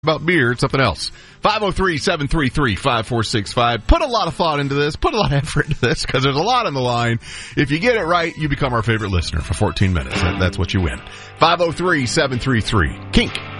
about beer, it's something else. 503-733-5465. Put a lot of thought into this. Put a lot of effort into this because there's a lot on the line. If you get it right, you become our favorite listener for 14 minutes. That's what you win. 503-733-KINK.